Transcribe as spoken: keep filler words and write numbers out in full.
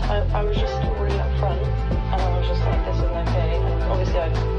I, I was just really upfront, and I was just like, this isn't okay. And obviously, I